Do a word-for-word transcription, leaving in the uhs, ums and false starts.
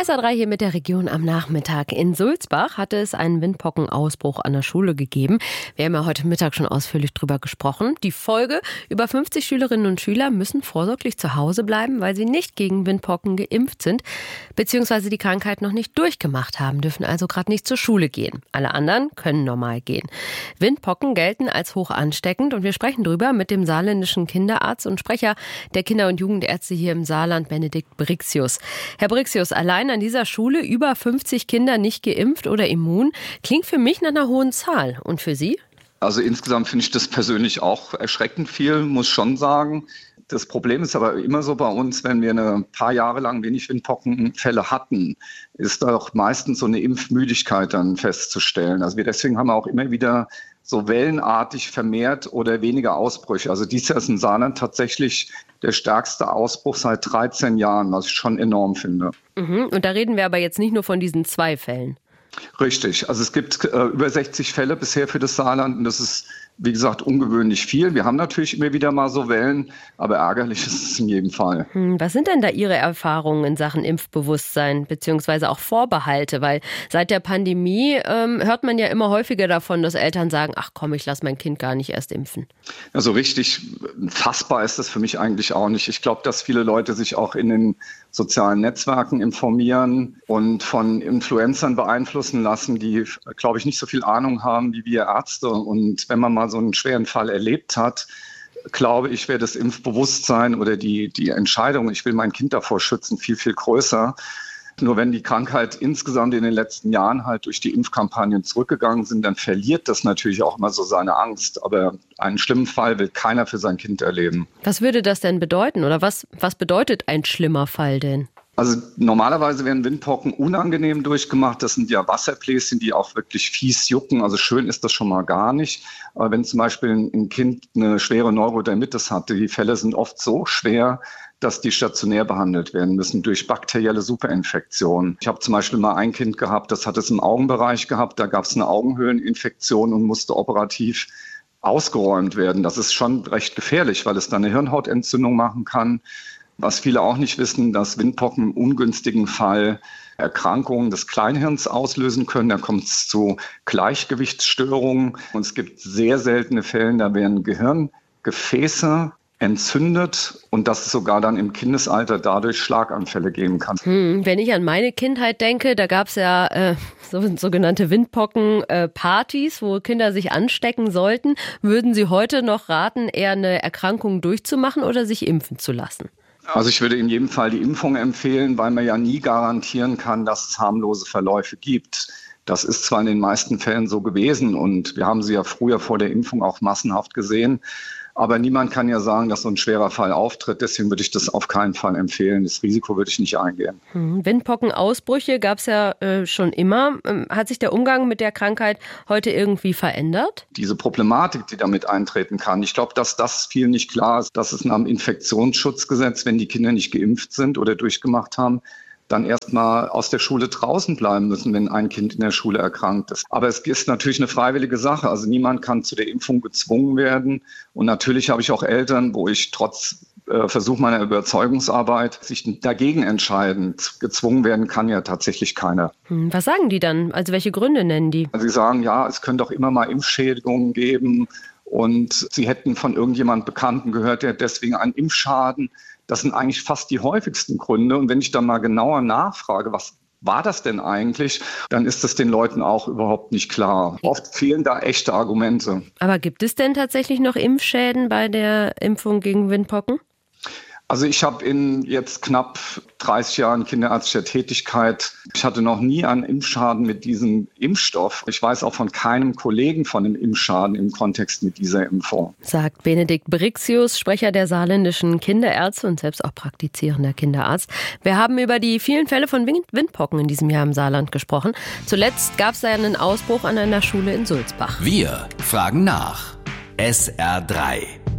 S R drei hier mit der Region am Nachmittag. In Sulzbach hatte es einen Windpockenausbruch an der Schule gegeben. Wir haben ja heute Mittag schon ausführlich drüber gesprochen. Die Folge: über fünfzig Schülerinnen und Schüler müssen vorsorglich zu Hause bleiben, weil sie nicht gegen Windpocken geimpft sind, beziehungsweise die Krankheit noch nicht durchgemacht haben, dürfen also gerade nicht zur Schule gehen. Alle anderen können normal gehen. Windpocken gelten als hoch ansteckend und wir sprechen drüber mit dem saarländischen Kinderarzt und Sprecher der Kinder- und Jugendärzte hier im Saarland, Benedikt Brixius. Herr Brixius, allein an dieser Schule über fünfzig Kinder nicht geimpft oder immun, klingt für mich nach einer hohen Zahl. Und für Sie? Also insgesamt finde ich das persönlich auch erschreckend viel, muss schon sagen. Das Problem ist aber immer so bei uns, wenn wir ein paar Jahre lang wenig Windpockenfälle hatten, ist doch meistens so eine Impfmüdigkeit dann festzustellen. Also wir deswegen haben wir auch immer wieder so wellenartig vermehrt oder weniger Ausbrüche. Also dieses Jahr ist in Saarland tatsächlich der stärkste Ausbruch seit dreizehn Jahren, was ich schon enorm finde. Mhm. Und da reden wir aber jetzt nicht nur von diesen zwei Fällen. Richtig. Also es gibt äh, über sechzig Fälle bisher für das Saarland und das ist, wie gesagt, ungewöhnlich viel. Wir haben natürlich immer wieder mal so Wellen, aber ärgerlich ist es in jedem Fall. Hm, was sind denn da Ihre Erfahrungen in Sachen Impfbewusstsein beziehungsweise auch Vorbehalte? Weil seit der Pandemie ähm, hört man ja immer häufiger davon, dass Eltern sagen, ach komm, ich lasse mein Kind gar nicht erst impfen. Also richtig fassbar ist das für mich eigentlich auch nicht. Ich glaube, dass viele Leute sich auch in den sozialen Netzwerken informieren und von Influencern beeinflussen lassen, die, glaube ich, nicht so viel Ahnung haben wie wir Ärzte. Und wenn man mal so einen schweren Fall erlebt hat, glaube ich, wäre das Impfbewusstsein oder die, die Entscheidung, ich will mein Kind davor schützen, viel, viel größer. Nur wenn die Krankheit insgesamt in den letzten Jahren halt durch die Impfkampagnen zurückgegangen sind, dann verliert das natürlich auch immer so seine Angst. Aber einen schlimmen Fall will keiner für sein Kind erleben. Was würde das denn bedeuten oder was, was bedeutet ein schlimmer Fall denn? Also normalerweise werden Windpocken unangenehm durchgemacht. Das sind ja Wasserbläschen, die auch wirklich fies jucken. Also schön ist das schon mal gar nicht. Aber wenn zum Beispiel ein Kind eine schwere Neurodermitis hatte, die Fälle sind oft so schwer, dass die stationär behandelt werden müssen durch bakterielle Superinfektionen. Ich habe zum Beispiel mal ein Kind gehabt, das hat es im Augenbereich gehabt. Da gab es eine Augenhöhleninfektion und musste operativ ausgeräumt werden. Das ist schon recht gefährlich, weil es dann eine Hirnhautentzündung machen kann. Was viele auch nicht wissen, dass Windpocken im ungünstigen Fall Erkrankungen des Kleinhirns auslösen können. Da kommt es zu Gleichgewichtsstörungen. Und es gibt sehr seltene Fälle, da werden Gehirngefäße entzündet und dass es sogar dann im Kindesalter dadurch Schlaganfälle geben kann. Hm, wenn ich an meine Kindheit denke, da gab es ja äh, so, sogenannte Windpocken-Partys, wo Kinder sich anstecken sollten. Würden Sie heute noch raten, eher eine Erkrankung durchzumachen oder sich impfen zu lassen? Also ich würde in jedem Fall die Impfung empfehlen, weil man ja nie garantieren kann, dass es harmlose Verläufe gibt. Das ist zwar in den meisten Fällen so gewesen und wir haben sie ja früher vor der Impfung auch massenhaft gesehen, aber niemand kann ja sagen, dass so ein schwerer Fall auftritt. Deswegen würde ich das auf keinen Fall empfehlen. Das Risiko würde ich nicht eingehen. Hm, Windpockenausbrüche gab es ja äh, schon immer. Ähm, hat sich der Umgang mit der Krankheit heute irgendwie verändert? Diese Problematik, die damit eintreten kann, ich glaube, dass das vielen nicht klar ist, dass es nach dem Infektionsschutzgesetz, wenn die Kinder nicht geimpft sind oder durchgemacht haben, dann erstmal aus der Schule draußen bleiben müssen, wenn ein Kind in der Schule erkrankt ist. Aber es ist natürlich eine freiwillige Sache. Also niemand kann zu der Impfung gezwungen werden. Und natürlich habe ich auch Eltern, wo ich trotz äh, Versuch meiner Überzeugungsarbeit sich dagegen entscheiden. Gezwungen werden kann ja tatsächlich keiner. Hm, was sagen die dann? Also welche Gründe nennen die? Also sie sagen, ja, es können doch immer mal Impfschädigungen geben. Und sie hätten von irgendjemand Bekannten gehört, der deswegen einen Impfschaden. Das sind eigentlich fast die häufigsten Gründe. Und wenn ich dann mal genauer nachfrage, was war das denn eigentlich, dann ist das den Leuten auch überhaupt nicht klar. Oft fehlen da echte Argumente. Aber gibt es denn tatsächlich noch Impfschäden bei der Impfung gegen Windpocken? Also ich habe in jetzt knapp dreißig Jahren kinderärztlicher Tätigkeit, ich hatte noch nie einen Impfschaden mit diesem Impfstoff. Ich weiß auch von keinem Kollegen von einem Impfschaden im Kontext mit dieser Impfung. Sagt Benedikt Brixius, Sprecher der saarländischen Kinderärzte und selbst auch praktizierender Kinderarzt. Wir haben über die vielen Fälle von Windpocken in diesem Jahr im Saarland gesprochen. Zuletzt gab es ja einen Ausbruch an einer Schule in Sulzbach. Wir fragen nach. S R drei